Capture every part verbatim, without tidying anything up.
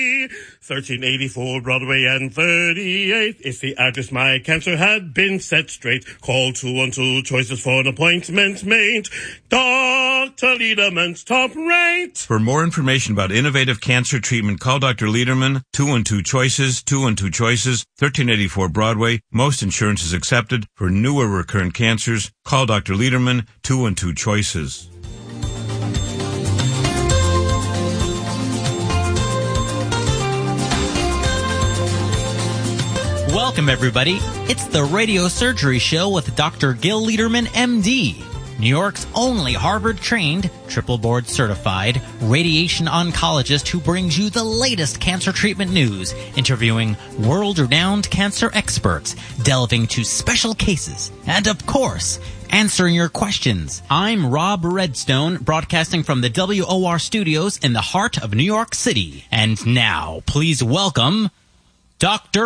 thirteen eighty-four Broadway and thirty-eighth is the address. My cancer had been set straight. Call two one two choices for an appointment made. Doctor Lederman's top rate. For more information about innovative cancer treatment, call Doctor Lederman, two one two choices, two one two choices, thirteen eighty-four Broadway. Most insurance is accepted. For newer recurrent cancers, call Doctor Lederman, two one two choices. Welcome, everybody. It's the Radio Surgery Show with Doctor Gil Lederman, M D, New York's only Harvard-trained, triple-board certified radiation oncologist who brings you the latest cancer treatment news, interviewing world-renowned cancer experts, delving to special cases, and, of course, answering your questions. I'm Rob Redstone, broadcasting from the W O R studios in the heart of New York City. And now, please welcome Doctor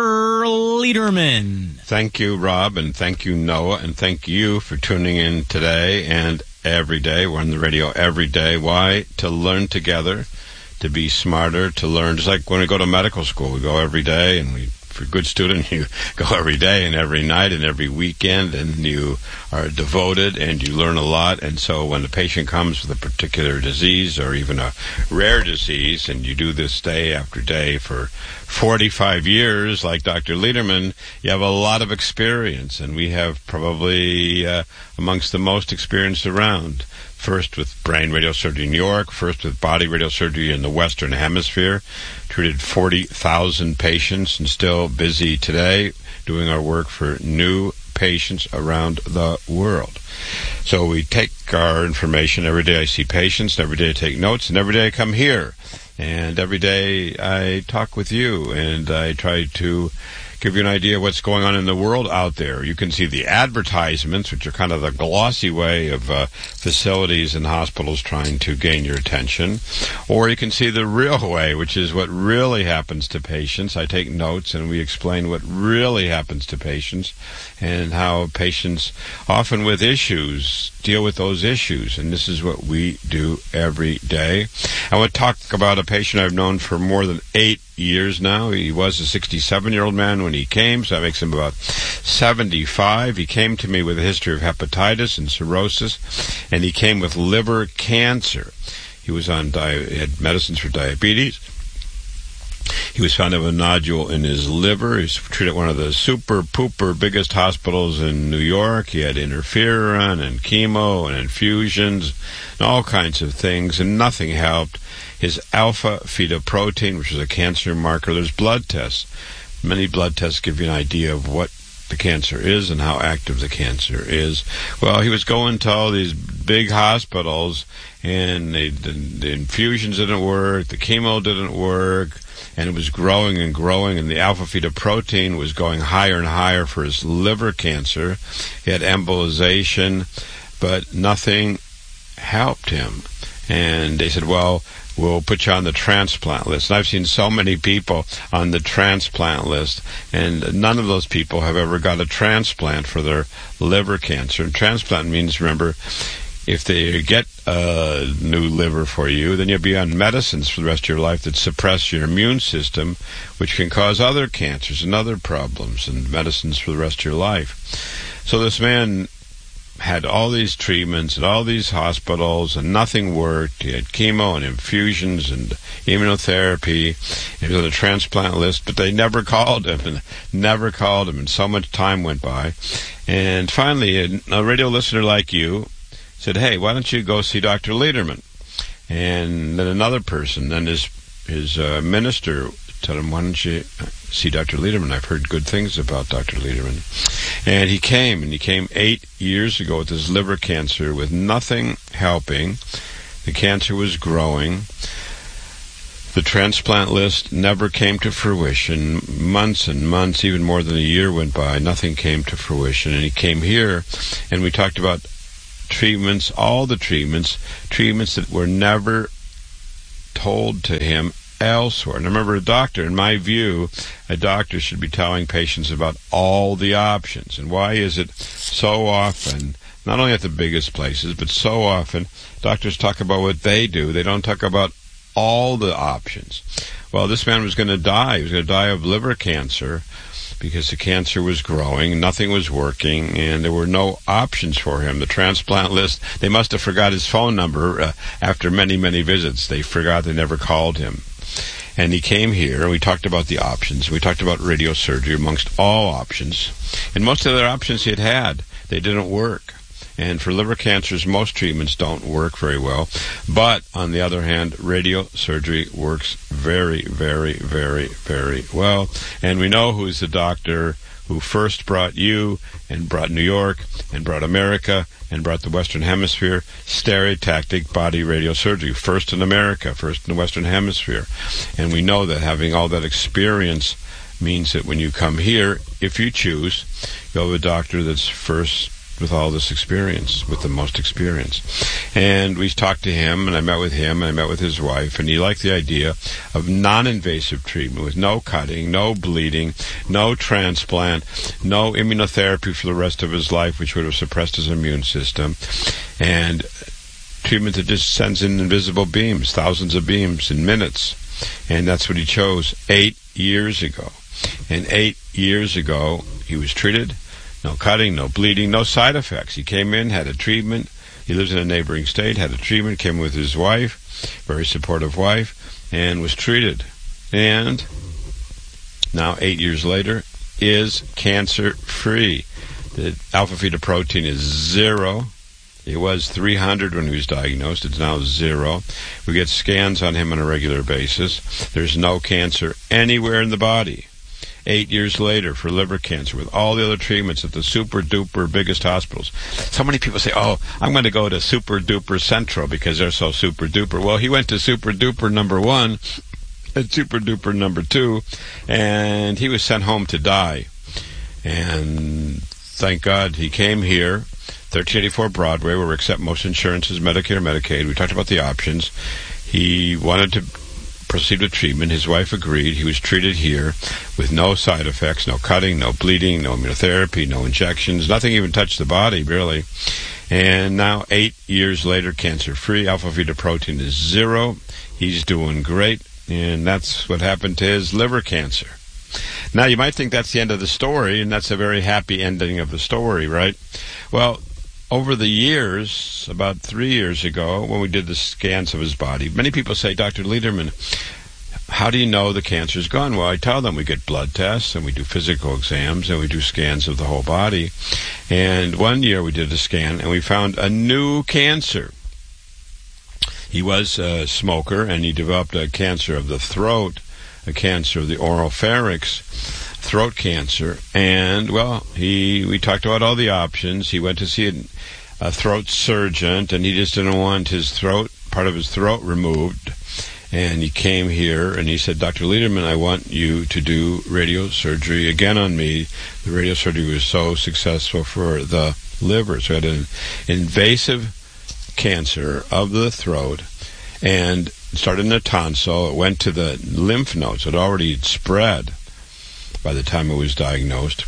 Lederman. Thank you, Rob, and thank you, Noah, and thank you for tuning in today and every day. We're on the radio every day. Why? To learn together, to be smarter, to learn. Just like when we go to medical school, we go every day, and we, for a good student, you go every day and every night and every weekend, and you are devoted and you learn a lot. And so when the patient comes with a particular disease or even a rare disease, and you do this day after day for forty-five years, like Doctor Lederman, you have a lot of experience, and we have probably uh, amongst the most experience around. First with brain radiosurgery in New York, first with body radiosurgery in the Western Hemisphere, treated forty thousand patients, and still busy today doing our work for new patients around the world. So we take our information. Every day I see patients, and every day I take notes, and every day I come here. And every day I talk with you, and I try to give you an idea of what's going on in the world out there. You can see the advertisements, which are kind of the glossy way of uh, facilities and hospitals trying to gain your attention. Or you can see the real way, which is what really happens to patients. I take notes, and we explain what really happens to patients and how patients, often with issues, deal with those issues. And this is what we do every day. I want to talk about a patient I've known for more than eight years now. He was a sixty-seven-year-old man when he came, so that makes him about seventy-five. He came to me with a history of hepatitis and cirrhosis, and he came with liver cancer. He was on di- had medicines for diabetes. He was found to have a nodule in his liver. He was treated at one of the super-pooper biggest hospitals in New York. He had interferon and chemo and infusions and all kinds of things, and nothing helped. His alpha-fetoprotein, which is a cancer marker, there's blood tests. Many blood tests give you an idea of what the cancer is and how active the cancer is. Well, he was going to all these big hospitals, and they, the, the infusions didn't work, the chemo didn't work, and it was growing and growing, and the alpha-fetoprotein was going higher and higher for his liver cancer. He had embolization, but nothing helped him. And they said, well, we'll put you on the transplant list. And I've seen so many people on the transplant list, and none of those people have ever got a transplant for their liver cancer. And transplant means, remember, if they get a new liver for you, then you'll be on medicines for the rest of your life that suppress your immune system, which can cause other cancers and other problems, and medicines for the rest of your life. So this man had all these treatments at all these hospitals, and nothing worked. He had chemo and infusions and immunotherapy. He was on the transplant list, but they never called him, and never called him, and so much time went by. And finally, a radio listener like you said, hey, why don't you go see Doctor Lederman? And then another person, then his, his uh, minister told him, why don't you see Doctor Lederman? I've heard good things about Doctor Lederman. And he came, and he came eight years ago with his liver cancer with nothing helping. The cancer was growing. The transplant list never came to fruition. Months and months, even more than a year went by. Nothing came to fruition. And he came here, and we talked about treatments, all the treatments, treatments that were never told to him elsewhere. And remember, a doctor, in my view, a doctor should be telling patients about all the options. And why is it so often, not only at the biggest places, but so often, doctors talk about what they do. They don't talk about all the options. Well, this man was going to die. He was going to die of liver cancer because the cancer was growing, nothing was working, and there were no options for him. The transplant list, they must have forgot his phone number uh, after many, many visits. They forgot, they never called him. And he came here, and we talked about the options. We talked about radiosurgery amongst all options. And most of the options he had had, they didn't work. And for liver cancers, most treatments don't work very well. But, on the other hand, radiosurgery works very, very, very, very well. And we know who's the doctor who first brought you and brought New York and brought America and brought the Western Hemisphere stereotactic body radiosurgery. First in America, first in the Western Hemisphere. And we know that having all that experience means that when you come here, if you choose, you'll have a doctor that's first with all this experience, with the most experience. And we talked to him, and I met with him, and I met with his wife, and he liked the idea of non-invasive treatment with no cutting, no bleeding, no transplant, no immunotherapy for the rest of his life, which would have suppressed his immune system, and treatment that just sends in invisible beams, thousands of beams in minutes. And that's what he chose eight years ago. And eight years ago, he was treated. No cutting, no bleeding, no side effects. He came in, had a treatment. He lives in a neighboring state, had a treatment, came with his wife, very supportive wife, and was treated. And now, eight years later, is cancer-free. The alpha-fetoprotein is zero. It was three hundred when he was diagnosed. It's now zero. We get scans on him on a regular basis. There's no cancer anywhere in the body. Eight years later for liver cancer with all the other treatments at the super-duper biggest hospitals. So many people say, oh, I'm going to go to super-duper Central because they're so super-duper. Well, he went to super-duper number one and super-duper number two, and he was sent home to die. And thank God he came here, thirteen eighty-four Broadway, where we accept most insurances, Medicare, Medicaid. We talked about the options. He wanted to proceed with treatment. His wife agreed. He was treated here with no side effects, no cutting, no bleeding, no immunotherapy, no injections. Nothing even touched the body, really. And now, eight years later, cancer-free. Alpha-fetoprotein is zero. He's doing great. And that's what happened to his liver cancer. Now, you might think that's the end of the story, and that's a very happy ending of the story, right? Well, over the years, about three years ago, when we did the scans of his body, many people say, Doctor Lederman, how do you know the cancer's gone? Well, I tell them we get blood tests, and we do physical exams, and we do scans of the whole body. And one year we did a scan, and we found a new cancer. He was a smoker, and he developed a cancer of the throat, a cancer of the oropharynx, throat cancer. And, well, he we talked about all the options. He went to see a, a throat surgeon, and he just didn't want his throat, part of his throat removed. And he came here, and he said, Doctor Lederman, I want you to do radiosurgery again on me. The radiosurgery was so successful for the liver. So I had an invasive cancer of the throat, and it started in a tonsil. It went to the lymph nodes. It already spread by the time it was diagnosed.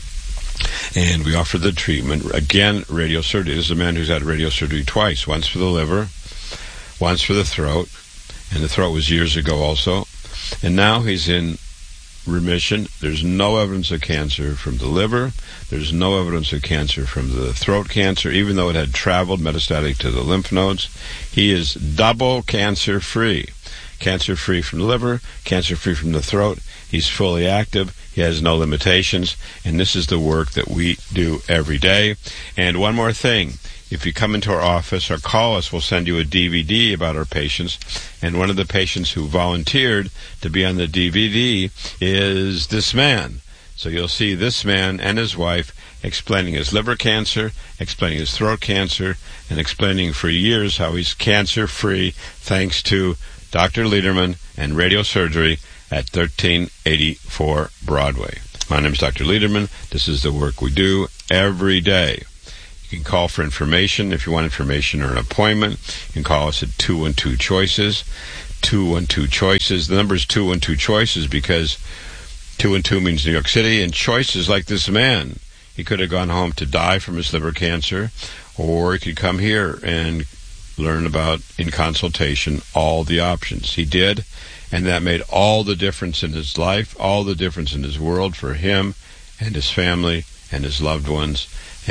And we offered the treatment. Again, radiosurgery. This is a man who's had radiosurgery twice, once for the liver, once for the throat, and the throat was years ago also. And now he's in remission. There's no evidence of cancer from the liver. There's no evidence of cancer from the throat cancer, even though it had traveled metastatic to the lymph nodes. He is double cancer-free. Cancer-free from the liver, cancer-free from the throat. He's fully active. He has no limitations. And this is the work that we do every day. And one more thing. If you come into our office or call us, we'll send you a D V D about our patients. And one of the patients who volunteered to be on the D V D is this man. So you'll see this man and his wife explaining his liver cancer, explaining his throat cancer, and explaining for years how he's cancer-free thanks to Doctor Lederman and radiosurgery at thirteen eighty-four Broadway. My name is Doctor Lederman. This is the work we do every day. You can call for information if you want information or an appointment. You can call us at two one two choices. two one two choices. The number is two one two choices because two one two means New York City, and choices like this man. He could have gone home to die from his liver cancer, or he could come here and learn about, in consultation, all the options. He did, And that made all the difference in his life, all the difference in his world for him and his family and his loved ones.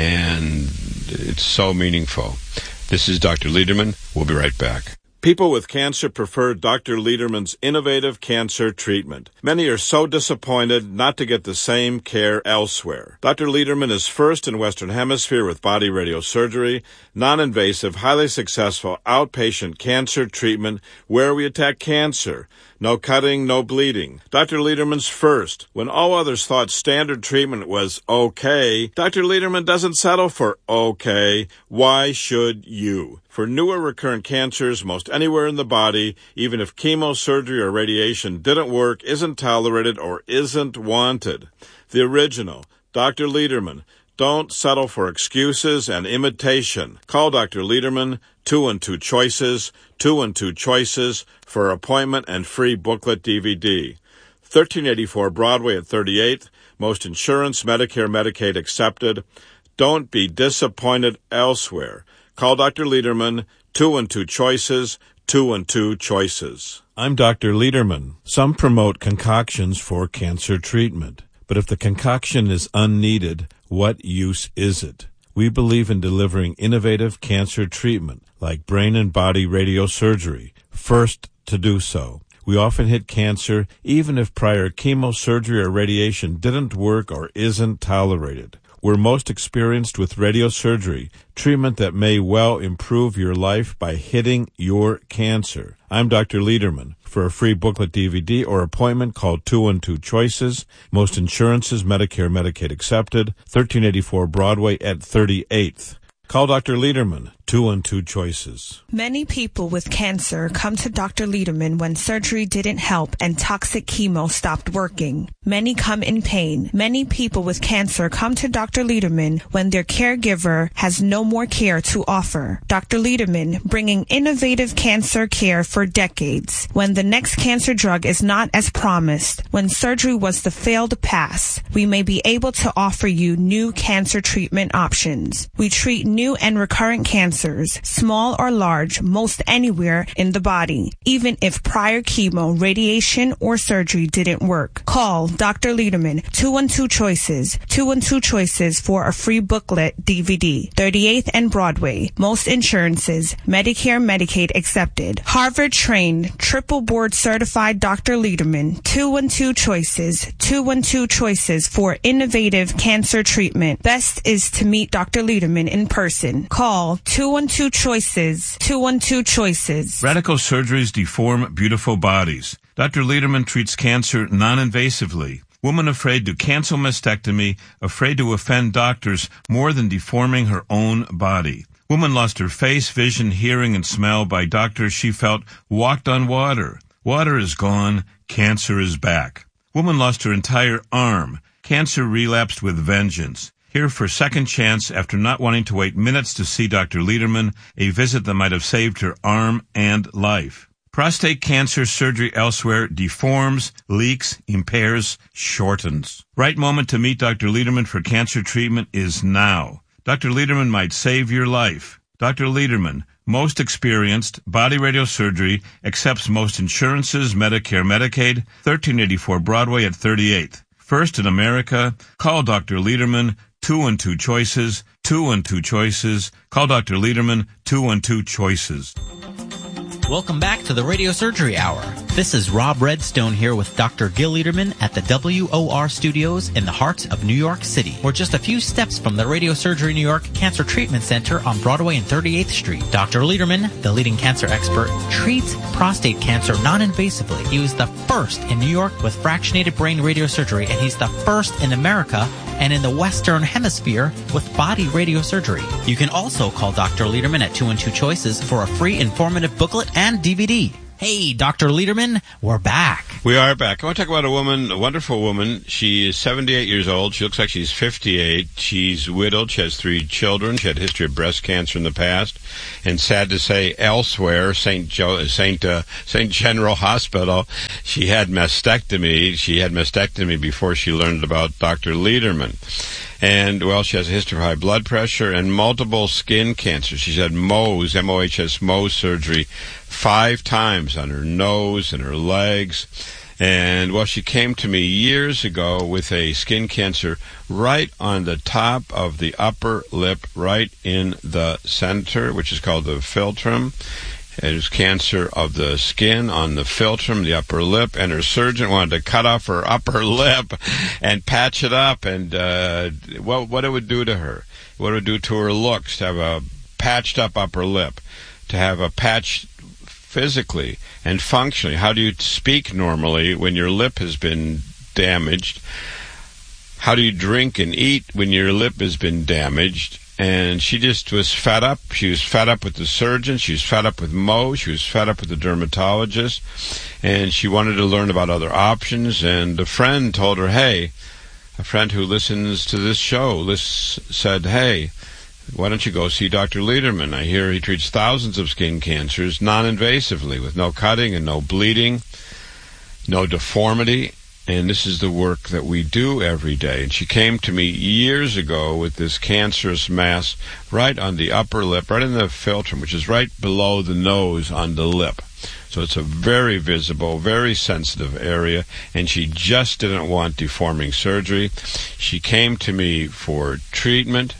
And it's so meaningful. This is Doctor Lederman. We'll be right back. People with cancer prefer Doctor Lederman's innovative cancer treatment. Many are so disappointed not to get the same care elsewhere. Doctor Lederman is first in Western Hemisphere with body radiosurgery, non-invasive, highly successful outpatient cancer treatment where we attack cancer. No cutting, no bleeding. Doctor Lederman's first. When all others thought standard treatment was okay, Doctor Lederman doesn't settle for okay. Why should you? For newer recurrent cancers, most anywhere in the body, even if chemosurgery or radiation didn't work, isn't tolerated, or isn't wanted. The original, Doctor Lederman. Don't settle for excuses and imitation. Call Doctor Lederman, two and two choices, two and two choices, for appointment and free booklet D V D. thirteen eighty-four Broadway at thirty-eighth, most insurance, Medicare, Medicaid accepted. Don't be disappointed elsewhere. Call Doctor Lederman, two and two choices, two and two choices. I'm Doctor Lederman. Some promote concoctions for cancer treatment. But if the concoction is unneeded, what use is it? We believe in delivering innovative cancer treatment, like brain and body radiosurgery, first to do so. We often hit cancer even if prior chemosurgery or radiation didn't work or isn't tolerated. We're most experienced with radiosurgery, treatment that may well improve your life by hitting your cancer. I'm Doctor Lederman. For a free booklet D V D or appointment, call two and two choices. Most insurances, Medicare, Medicaid accepted. thirteen eighty-four Broadway at thirty-eighth. Call Doctor Lederman, two and two choices. Many people with cancer come to Doctor Lederman when surgery didn't help and toxic chemo stopped working. Many come in pain. Many people with cancer come to Doctor Lederman when their caregiver has no more care to offer. Doctor Lederman, bringing innovative cancer care for decades. When the next cancer drug is not as promised, when surgery was the failed pass, we may be able to offer you new cancer treatment options. We treat new and recurrent cancers, small or large, most anywhere in the body, even if prior chemo, radiation, or surgery didn't work. Call Doctor Lederman, two and two choices, two and two choices for a free booklet D V D. thirty-eighth and Broadway. Most insurances, Medicare, Medicaid accepted. Harvard-trained, triple board certified Doctor Lederman, two and two choices, two and two choices for innovative cancer treatment. Best is to meet Doctor Lederman in person. Call two and two choices, two and two choices. Radical surgeries deform beautiful bodies. Doctor Lederman treats cancer non-invasively. Woman afraid to cancel mastectomy, afraid to offend doctors more than deforming her own body. Woman lost her face, vision, hearing, and smell by doctors she felt walked on water. Water is gone, cancer is back. Woman lost her entire arm. Cancer relapsed with vengeance. Here for second chance after not wanting to wait minutes to see Doctor Lederman, a visit that might have saved her arm and life. Prostate cancer surgery elsewhere deforms, leaks, impairs, shortens. Right moment to meet Doctor Lederman for cancer treatment is now. Doctor Lederman might save your life. Doctor Lederman, most experienced, body radiosurgery, accepts most insurances, Medicare, Medicaid, thirteen eighty-four Broadway at thirty-eighth. First in America, call Doctor Lederman, two and two choices, two and two choices. Call Doctor Lederman, two and two choices. Welcome back to the Radio Surgery Hour. This is Rob Redstone here with Doctor Gil Lederman at the W O R Studios in the heart of New York City. We're just a few steps from the Radio Surgery New York Cancer Treatment Center on Broadway and thirty-eighth Street. Doctor Lederman, the leading cancer expert, treats prostate cancer non-invasively. He was the first in New York with fractionated brain radiosurgery, and he's the first in America and in the Western Hemisphere with body radiosurgery. You can also call Doctor Lederman at two and two choices for a free informative booklet and D V D. Hey, Doctor Lederman, we're back. We are back. I want to talk about a woman, a wonderful woman. She is seventy-eight years old. She looks like she's fifty-eight. She's widowed. She has three children. She had a history of breast cancer in the past. And sad to say, elsewhere, Saint Jo- Saint uh, Saint General Hospital, she had mastectomy. She had mastectomy before she learned about Doctor Lederman. And, well, she has a history of high blood pressure and multiple skin cancers. She's had Mohs, M O H S, Mohs surgery five times on her nose and her legs. And, well, she came to me years ago with a skin cancer right on the top of the upper lip, right in the center, which is called the philtrum. It was cancer of the skin on the philtrum, the upper lip, and her surgeon wanted to cut off her upper lip and patch it up. And uh, what, what it would do to her, what it would do to her looks, to have a patched up upper lip, to have a patch physically and functionally. How do you speak normally when your lip has been damaged? How do you drink and eat when your lip has been damaged? And she just was fed up. She was fed up with the surgeon. She was fed up with Mo. She was fed up with the dermatologist. And she wanted to learn about other options. And a friend told her, hey, a friend who listens to this show list, said, hey, why don't you go see Doctor Lederman? I hear he treats thousands of skin cancers non-invasively with no cutting and no bleeding, no deformity. And this is the work that we do every day. And she came to me years ago with this cancerous mass right on the upper lip, right in the philtrum, which is right below the nose on the lip. So it's a very visible, very sensitive area, and she just didn't want deforming surgery. She came to me for treatment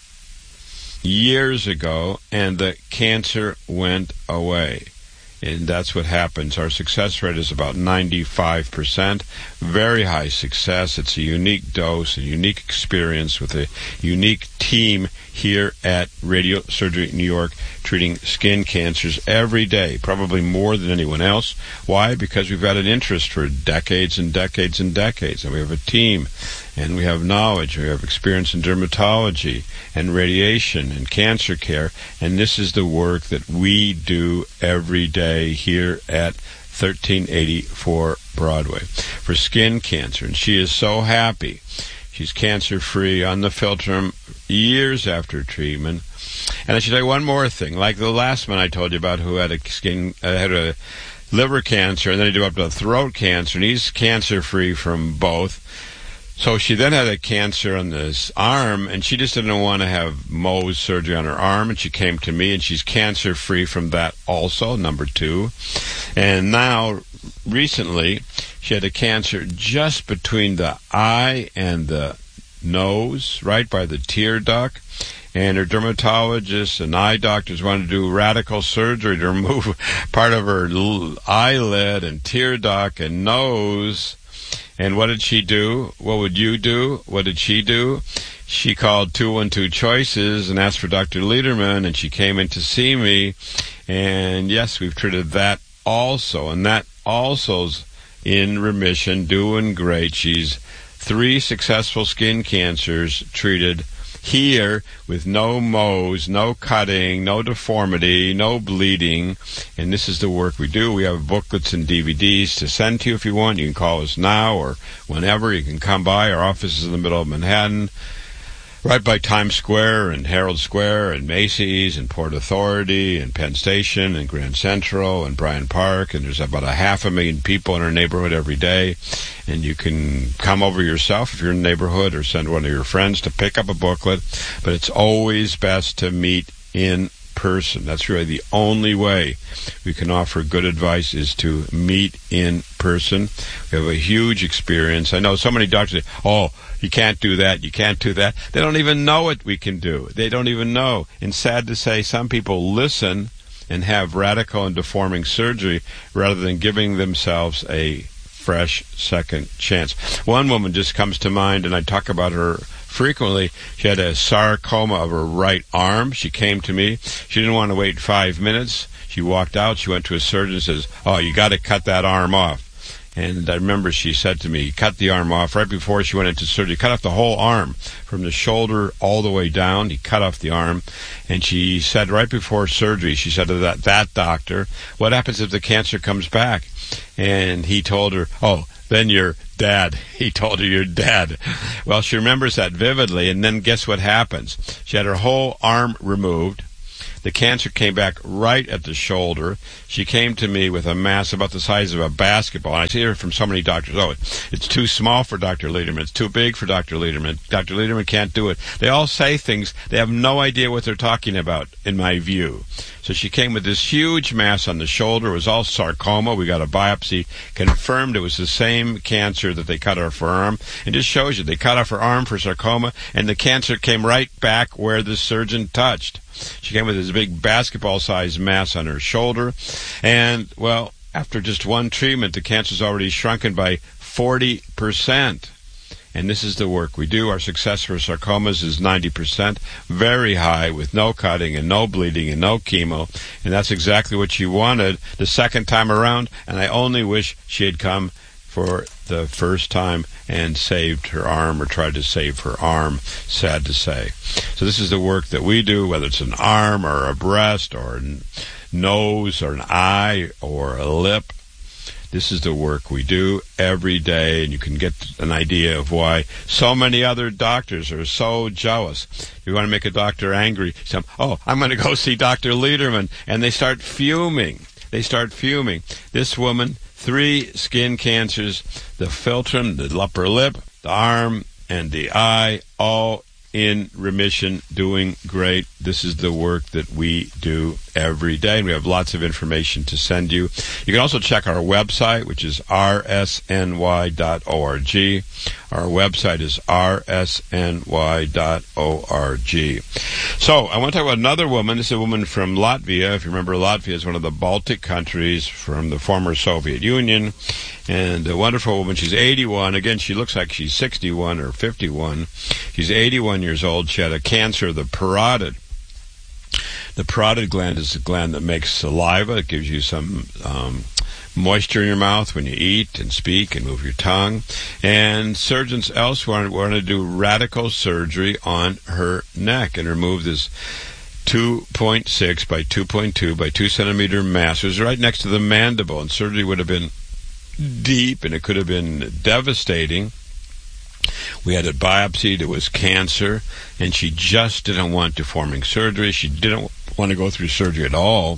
years ago, and the cancer went away. And that's what happens. Our success rate is about ninety-five percent. Very high success. It's a unique dose, a unique experience with a unique team here at Radio Surgery New York, treating skin cancers every day, probably more than anyone else. Why? Because we've had an interest for decades and decades and decades, and we have a team, and we have knowledge, we have experience in dermatology and radiation and cancer care, and this is the work that we do every day here at thirteen eighty-four Broadway for skin cancer. And she is so happy. She's cancer-free on the philtrum years after treatment. And I should tell you one more thing. Like the last one I told you about, who had a skin, uh, had a liver cancer, and then he developed a throat cancer, and he's cancer-free from both. So she then had a cancer on this arm, and she just didn't want to have Mohs surgery on her arm, and she came to me, and she's cancer-free from that also, number two. And now, recently, she had a cancer just between the eye and the nose, right by the tear duct. And her dermatologists and eye doctors wanted to do radical surgery to remove part of her eyelid and tear duct and nose. And what did she do? What would you do? What did she do? She called two one two Choices and asked for Doctor Lederman, and she came in to see me. And yes, we've treated that also. And that also's in remission, doing great. She's three successful skin cancers treated here with no Mohs, no cutting, no deformity, no bleeding. And this is the work we do. We have booklets and D V Ds to send to you if you want. You can call us now or whenever. You can come by. Our office is in the middle of Manhattan, right by Times Square and Herald Square and Macy's and Port Authority and Penn Station and Grand Central and Bryant Park. And there's about a half a million people in our neighborhood every day. And you can come over yourself if you're in the neighborhood, or send one of your friends to pick up a booklet. But it's always best to meet in person. That's really the only way we can offer good advice, is to meet in person. We have a huge experience. I know so many doctors say, oh, you can't do that, you can't do that. They don't even know what we can do. They don't even know. And sad to say, some people listen and have radical and deforming surgery rather than giving themselves a fresh second chance. One woman just comes to mind, and I talk about her frequently. She had a sarcoma of her right arm. She came to me. She didn't want to wait five minutes. She walked out. She went to a surgeon and says, oh, you got to cut that arm off. And I remember she said to me, cut the arm off right before she went into surgery. Cut off the whole arm from the shoulder all the way down. He cut off the arm. And she said right before surgery, she said to that, that doctor, what happens if the cancer comes back? And he told her, oh, then you're dead. He told her you're dead. Well, she remembers that vividly. And then guess what happens? She had her whole arm removed. The cancer came back right at the shoulder. She came to me with a mass about the size of a basketball. And I hear from so many doctors, oh, it's too small for Doctor Lederman. It's too big for Doctor Lederman. Doctor Lederman can't do it. They all say things. They have no idea what they're talking about, in my view. So she came with this huge mass on the shoulder. It was all sarcoma. We got a biopsy, confirmed it was the same cancer that they cut off her arm. And just shows you, they cut off her arm for sarcoma, and the cancer came right back where the surgeon touched. She came with this big basketball-sized mass on her shoulder. And, well, after just one treatment, the cancer's already shrunken by forty percent. And this is the work we do. Our success for sarcomas is ninety percent, very high, with no cutting and no bleeding and no chemo. And that's exactly what she wanted the second time around. And I only wish she had come for the first time and saved her arm, or tried to save her arm, sad to say. So this is the work that we do, whether it's an arm or a breast or a nose or an eye or a lip. This is the work we do every day, and you can get an idea of why so many other doctors are so jealous. You want to make a doctor angry, say, oh, I'm going to go see Doctor Lederman, and they start fuming. They start fuming. This woman, three skin cancers, the philtrum, the upper lip, the arm, and the eye, all in remission, doing great. This is the work that we do every day, and we have lots of information to send you. You can also check our website, which is r s n y dot org. Our website is r s n y dot org. So, I want to talk about another woman. This is a woman from Latvia. If you remember, Latvia is one of the Baltic countries from the former Soviet Union, and a wonderful woman. She's eighty-one. Again, she looks like she's sixty-one or fifty-one. She's eighty-one years old. She had a cancer of the parotid. The parotid gland is the gland that makes saliva. It gives you some um, moisture in your mouth when you eat and speak and move your tongue. And surgeons elsewhere want to do radical surgery on her neck and remove this two point six by two point two by two centimeter mass. It was right next to the mandible, and surgery would have been deep, and it could have been devastating. We had it biopsied. It was cancer, and she just didn't want deforming surgery. She didn't want to go through surgery at all,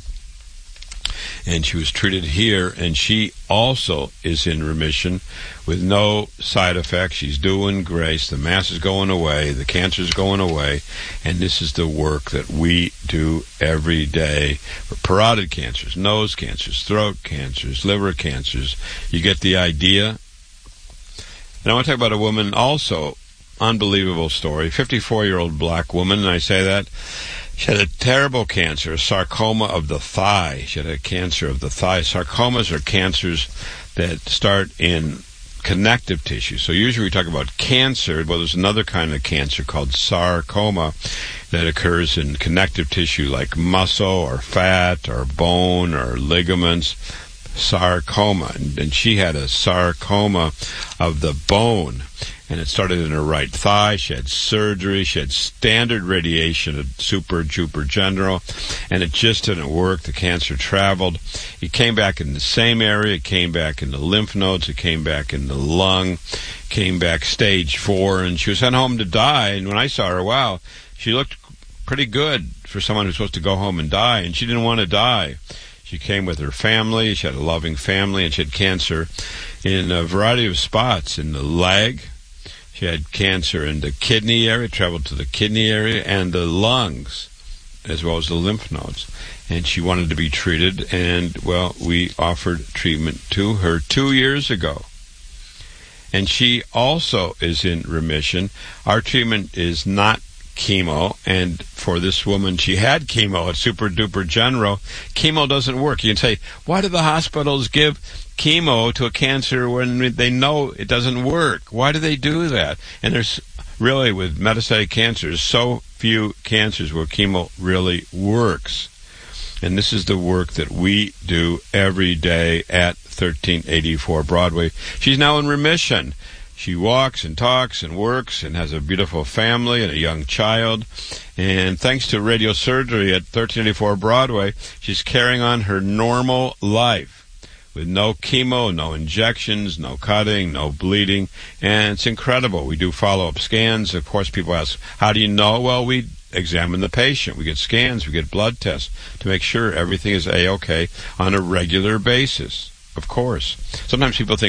and she was treated here, and she also is in remission with no side effects. She's doing great. The mass is going away. The cancer is going away, and this is the work that we do every day for parotid cancers, nose cancers, throat cancers, liver cancers. You get the idea. And I want to talk about a woman also, unbelievable story, fifty-four-year-old black woman, and I say that. She had a terrible cancer, a sarcoma of the thigh. She had a cancer of the thigh. Sarcomas are cancers that start in connective tissue. So usually we talk about cancer. Well, there's another kind of cancer called sarcoma that occurs in connective tissue like muscle or fat or bone or ligaments. Sarcoma. And, and she had a sarcoma of the bone. And it started in her right thigh. She had surgery. She had standard radiation at Super Duper General, and it just didn't work. The cancer traveled. It came back in the same area. It came back in the lymph nodes. It came back in the lung. Came back stage four, and she was sent home to die. And when I saw her, wow, she looked pretty good for someone who's supposed to go home and die, and she didn't want to die. She came with her family. She had a loving family, and she had cancer in a variety of spots in the leg. She had cancer in the kidney area, traveled to the kidney area, and the lungs, as well as the lymph nodes. And she wanted to be treated, and, well, we offered treatment to her two years ago. And she also is in remission. Our treatment is not chemo, and for this woman, she had chemo at Super Duper General. Chemo doesn't work. You can say, why do the hospitals give chemo to a cancer when they know it doesn't work? Why do they do that? And there's really, with metastatic cancers, so few cancers where chemo really works. And this is the work that we do every day at thirteen eighty-four Broadway. She's now in remission. She walks and talks and works and has a beautiful family and a young child. And thanks to radiosurgery at thirteen eighty-four Broadway, she's carrying on her normal life with no chemo, no injections, no cutting, no bleeding. And it's incredible. We do follow-up scans. Of course, people ask, how do you know? Well, we examine the patient. We get scans, we get blood tests to make sure everything is A-OK on a regular basis. Of course. Sometimes people think